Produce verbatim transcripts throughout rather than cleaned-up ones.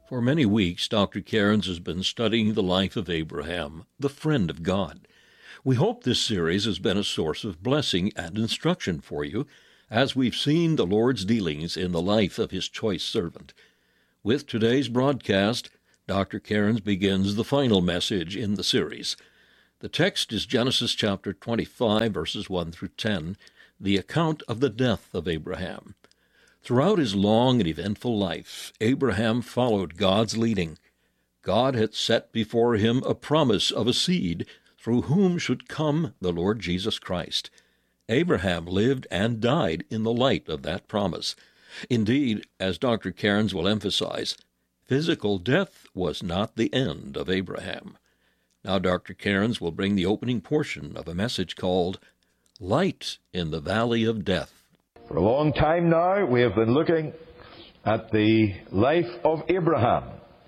For many weeks, Doctor Cairns has been studying the life of Abraham, the friend of God. We hope this series has been a source of blessing and instruction for you, as we've seen the Lord's dealings in the life of his choice servant. With today's broadcast, Doctor Cairns begins the final message in the series. The text is Genesis chapter twenty-five, verses one through ten, the account of the death of Abraham. Throughout his long and eventful life, Abraham followed God's leading. God had set before him a promise of a seed through whom should come the Lord Jesus Christ. Abraham lived and died in the light of that promise. Indeed, as Doctor Cairns will emphasize, physical death was not the end of Abraham. Now Doctor Cairns will bring the opening portion of a message called Light in the Valley of Death. For a long time now, we have been looking at the life of Abraham.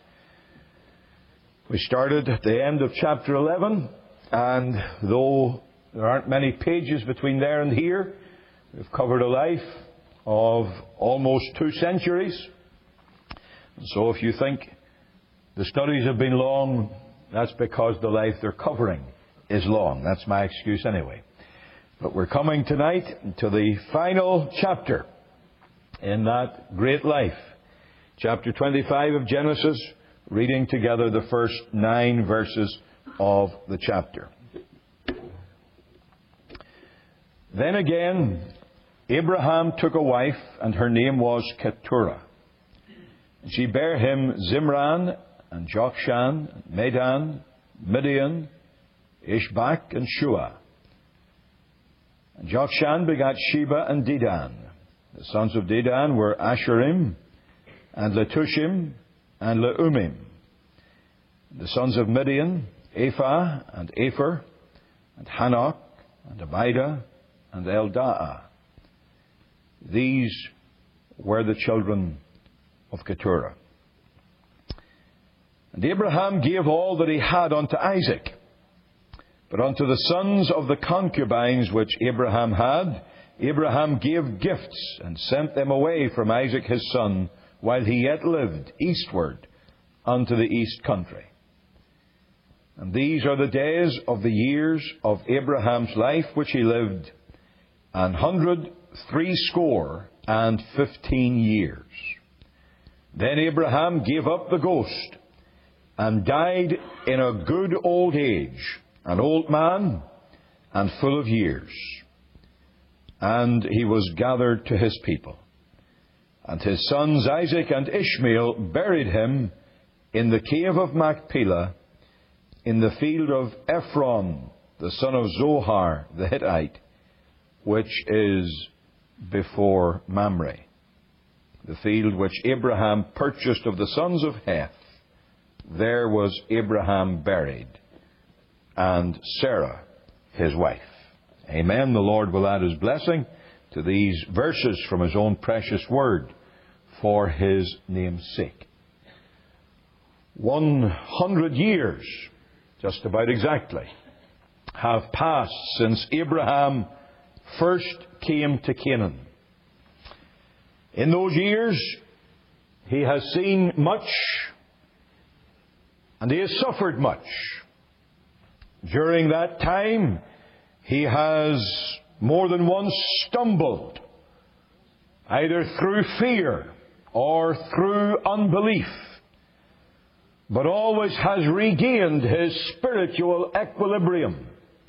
We started at the end of chapter eleven, and though there aren't many pages between there and here, we've covered a life of almost two centuries. And so if you think the studies have been long, that's because the life they're covering is long. That's my excuse anyway. But we're coming tonight to the final chapter in that great life. Chapter twenty-five of Genesis, reading together the first nine verses of the chapter. Then again, Abraham took a wife, and her name was Keturah. She bare him Zimran, and Jokshan, Medan, Midian, Ishbak, and Shua. And Jokshan begat Sheba and Dedan. The sons of Dedan were Asherim, and Letushim, and Leumim. The sons of Midian, Ephah, and Epher, and Hanok, and Abidah, and Eldaah. These were the children of Keturah. And Abraham gave all that he had unto Isaac. But unto the sons of the concubines which Abraham had, Abraham gave gifts, and sent them away from Isaac his son, while he yet lived, eastward unto the east country. And these are the days of the years of Abraham's life which he lived, an hundred threescore and fifteen years. Then Abraham gave up the ghost, and died in a good old age, an old man, and full of years. And he was gathered to his people. And his sons Isaac and Ishmael buried him in the cave of Machpelah, in the field of Ephron, the son of Zohar the Hittite, which is before Mamre, the field which Abraham purchased of the sons of Heth. There was Abraham buried, and Sarah his wife. Amen. The Lord will add his blessing to these verses from his own precious word for his name's sake. One hundred years, just about exactly, have passed since Abraham first came to Canaan. In those years, he has seen much, and he has suffered much. During that time, he has more than once stumbled, either through fear or through unbelief, but always has regained his spiritual equilibrium.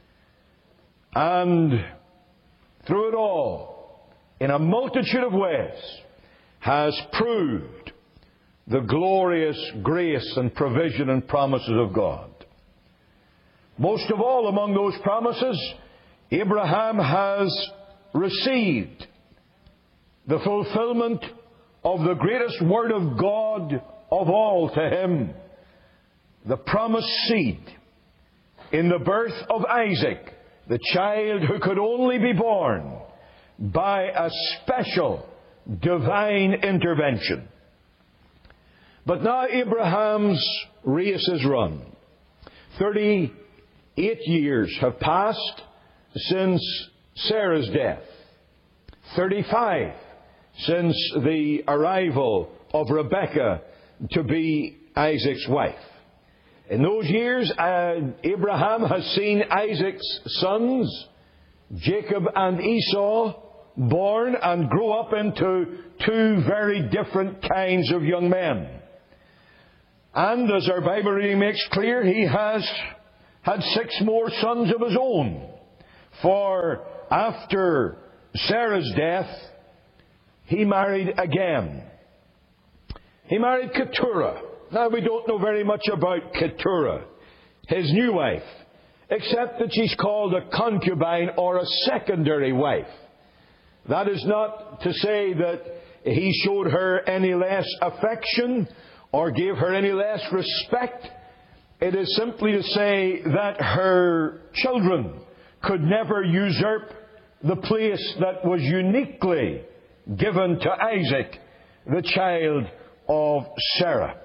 And through it all, in a multitude of ways, has proved the glorious grace and provision and promises of God. Most of all among those promises, Abraham has received the fulfillment of the greatest word of God of all to him, the promised seed in the birth of Isaac, the child who could only be born by a special divine intervention. But now Abraham's race is run. Thirty-eight years have passed since Sarah's death. Thirty-five since the arrival of Rebekah to be Isaac's wife. In those years, uh, Abraham has seen Isaac's sons, Jacob and Esau, born and grow up into two very different kinds of young men. And as our Bible reading makes clear, he has had six more sons of his own. For after Sarah's death, he married again. He married Keturah. Now, we don't know very much about Keturah, his new wife, except that she's called a concubine or a secondary wife. That is not to say that he showed her any less affection or gave her any less respect. It is simply to say that her children could never usurp the place that was uniquely given to Isaac, the child of Sarah.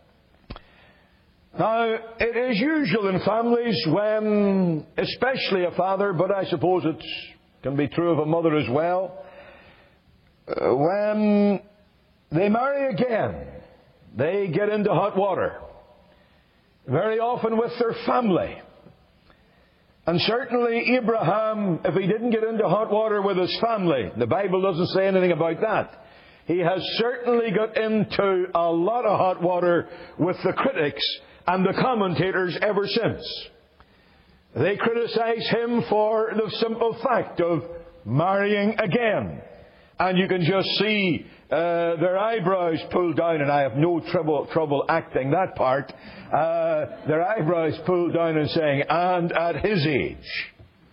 Now, it is usual in families when, especially a father, but I suppose it can be true of a mother as well, uh, when they marry again, they get into hot water, very often with their family. And certainly Abraham, if he didn't get into hot water with his family, the Bible doesn't say anything about that. He has certainly got into a lot of hot water with the critics and the commentators ever since. They criticize him for the simple fact of marrying again. And you can just see uh, their eyebrows pulled down, and I have no trouble, trouble acting that part. Uh, their eyebrows pulled down and saying, and at his age.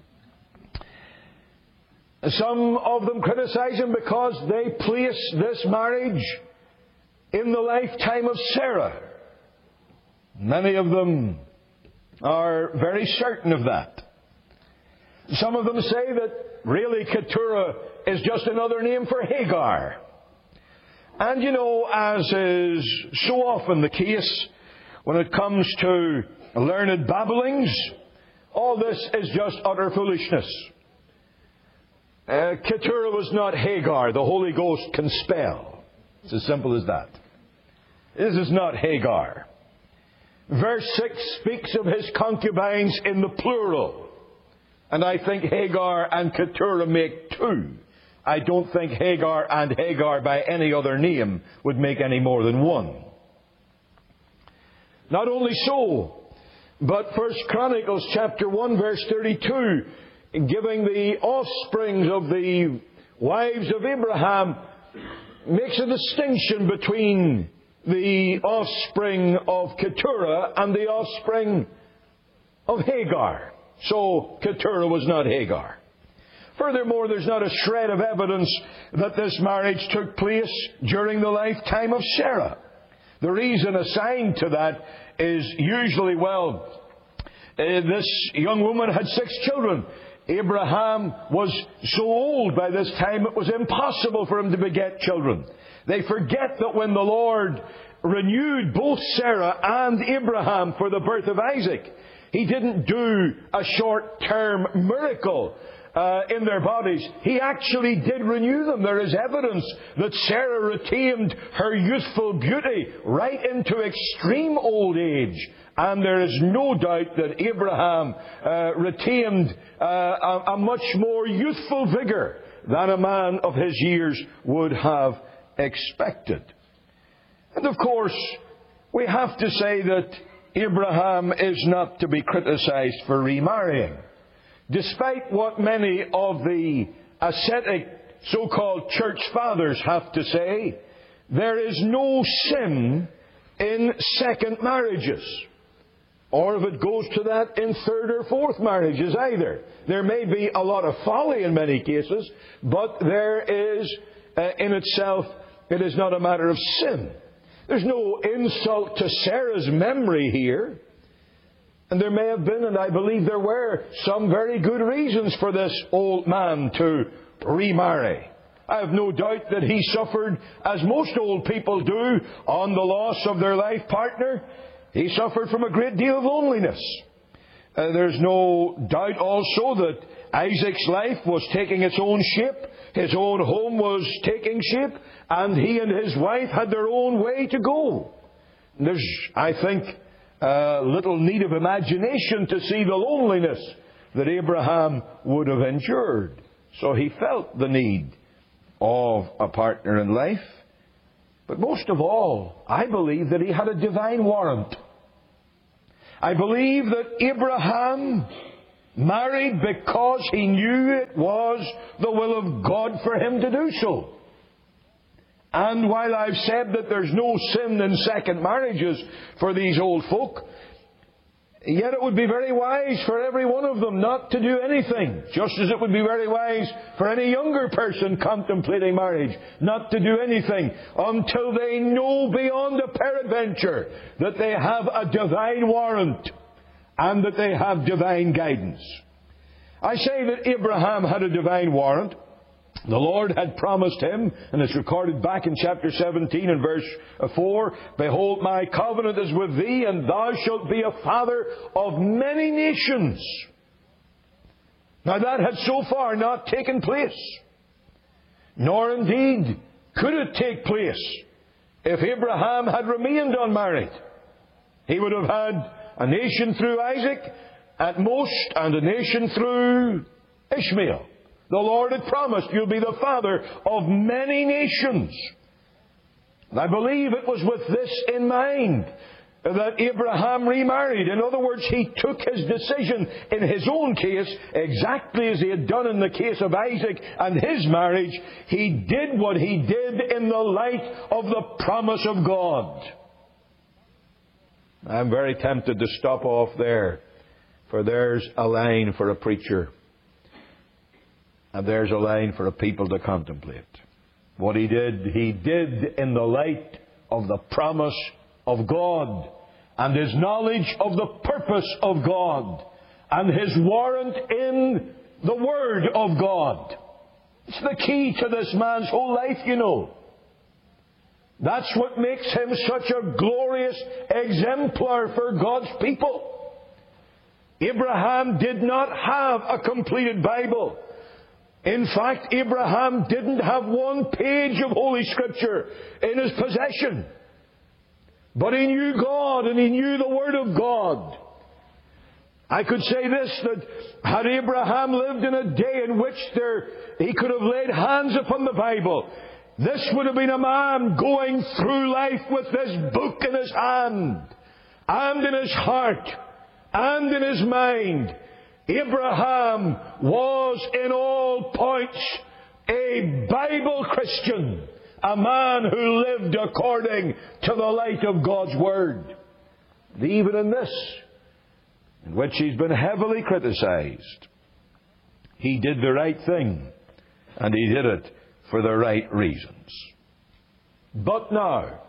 Some of them criticize him because they place this marriage in the lifetime of Sarah. Many of them are very certain of that. Some of them say that really Keturah is just another name for Hagar. And you know, as is so often the case when it comes to learned babblings, all this is just utter foolishness. Uh, Keturah was not Hagar. The Holy Ghost can spell. It's as simple as that. This is not Hagar. Verse six speaks of his concubines in the plural. And I think Hagar and Keturah make two. I don't think Hagar and Hagar by any other name would make any more than one. Not only so, but First Chronicles chapter one verse thirty-two, giving the offsprings of the wives of Abraham, makes a distinction between the offspring of Keturah and the offspring of Hagar. So Keturah was not Hagar. Furthermore, there's not a shred of evidence that this marriage took place during the lifetime of Sarah. The reason assigned to that is usually, well, uh, this young woman had six children. Abraham was so old by this time it was impossible for him to beget children. They forget that when the Lord renewed both Sarah and Abraham for the birth of Isaac, He didn't do a short-term miracle uh, in their bodies. He actually did renew them. There is evidence that Sarah retained her youthful beauty right into extreme old age. And there is no doubt that Abraham uh, retained uh, a, a much more youthful vigour than a man of his years would have expected. And of course, we have to say that Abraham is not to be criticised for remarrying. Despite what many of the ascetic so-called church fathers have to say, there is no sin in second marriages. Or if it goes to that, in third or fourth marriages either. There may be a lot of folly in many cases, but there is, uh, in itself, it is not a matter of sin. There's no insult to Sarah's memory here. And there may have been, and I believe there were, some very good reasons for this old man to remarry. I have no doubt that he suffered, as most old people do, on the loss of their life partner. He suffered from a great deal of loneliness. Uh, there's no doubt also that Isaac's life was taking its own shape. His own home was taking shape. And he and his wife had their own way to go. There's, I think, uh, little need of imagination to see the loneliness that Abraham would have endured. So he felt the need of a partner in life. But most of all, I believe that he had a divine warrant. I believe that Abraham married because he knew it was the will of God for him to do so. And while I've said that there's no sin in second marriages for these old folk, yet it would be very wise for every one of them not to do anything. Just as it would be very wise for any younger person contemplating marriage not to do anything until they know beyond a peradventure that they have a divine warrant and that they have divine guidance. I say that Abraham had a divine warrant. The Lord had promised him, and it's recorded back in chapter seventeen and verse four, "Behold, my covenant is with thee, and thou shalt be a father of many nations." Now that had so far not taken place. Nor indeed could it take place if Abraham had remained unmarried. He would have had a nation through Isaac at most, and a nation through Ishmael. The Lord had promised, "You'll be the father of many nations." And I believe it was with this in mind that Abraham remarried. In other words, he took his decision in his own case, exactly as he had done in the case of Isaac and his marriage. He did what he did in the light of the promise of God. I'm very tempted to stop off there, for there's a line for a preacher. And there's a line for a people to contemplate. What he did, he did in the light of the promise of God and his knowledge of the purpose of God and his warrant in the Word of God. It's the key to this man's whole life, you know. That's what makes him such a glorious exemplar for God's people. Abraham did not have a completed Bible. In fact, Abraham didn't have one page of Holy Scripture in his possession. But he knew God and he knew the Word of God. I could say this, that had Abraham lived in a day in which there he could have laid hands upon the Bible, this would have been a man going through life with this book in his hand, and in his heart, and in his mind. Abraham was in all points a Bible Christian, a man who lived according to the light of God's Word. And even in this, in which he's been heavily criticized, he did the right thing, and he did it for the right reasons. But now,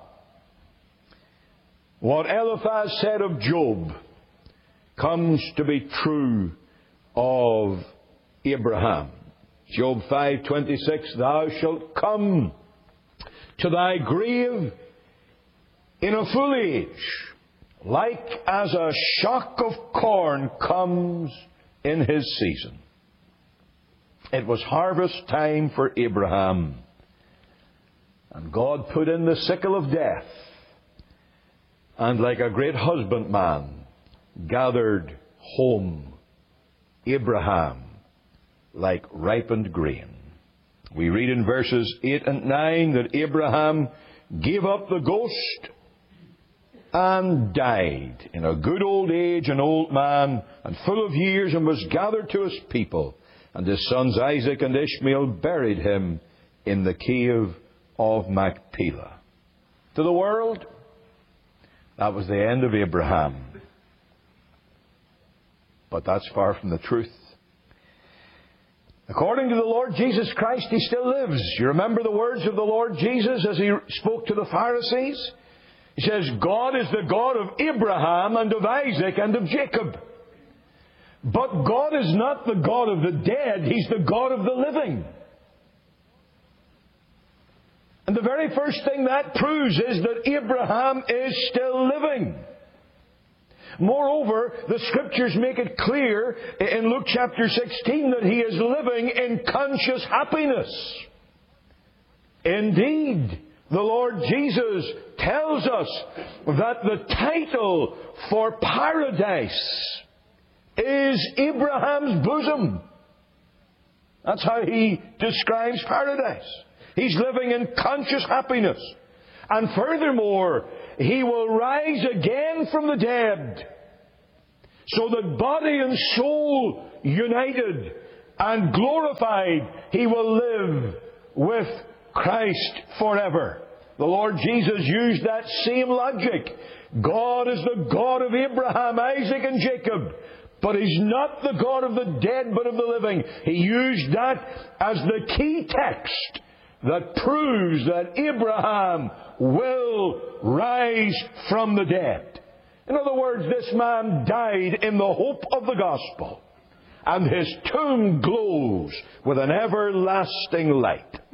what Eliphaz said of Job comes to be true of Abraham. Job five twenty-six, "Thou shalt come to thy grave in a full age, like as a shock of corn comes in his season." It was harvest time for Abraham, and God put in the sickle of death, and like a great husbandman gathered home Abraham like ripened grain. We read in verses eight and nine that Abraham gave up the ghost and died in a good old age, an old man and full of years, and was gathered to his people. And his sons Isaac and Ishmael buried him in the cave of Machpelah. To the world, that was the end of Abraham. But that's far from the truth. According to the Lord Jesus Christ, he still lives. You remember the words of the Lord Jesus as he spoke to the Pharisees? He says, "God is the God of Abraham and of Isaac and of Jacob." But God is not the God of the dead. He's the God of the living. And the very first thing that proves is that Abraham is still living. Moreover, the Scriptures make it clear in Luke chapter sixteen that he is living in conscious happiness. Indeed, the Lord Jesus tells us that the title for paradise is Abraham's bosom. That's how he describes paradise. He's living in conscious happiness. And furthermore, he will rise again from the dead, so that body and soul united and glorified, he will live with Christ forever. The Lord Jesus used that same logic. God is the God of Abraham, Isaac, and Jacob, but He's not the God of the dead, but of the living. He used that as the key text that proves that Abraham will rise from the dead. In other words, this man died in the hope of the gospel, and his tomb glows with an everlasting light.